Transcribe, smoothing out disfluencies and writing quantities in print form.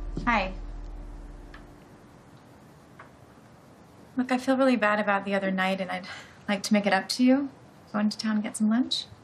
Hi. Look, I feel really bad about the other night, and I'd like to make it up to you. Going to town and get some lunch?